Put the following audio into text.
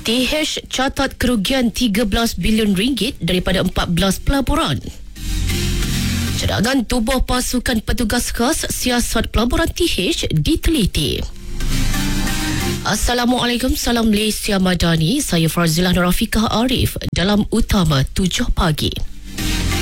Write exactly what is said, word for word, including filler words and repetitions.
T H catat kerugian tiga belas bilion ringgit daripada empat belas pelaburan. Cadangan tubuh pasukan petugas khas siasat pelaburan T H diteliti. Assalamualaikum, salam Malaysia Madani. Saya Farzilah Nur Rafiqah Arif dalam Utama tujuh pagi.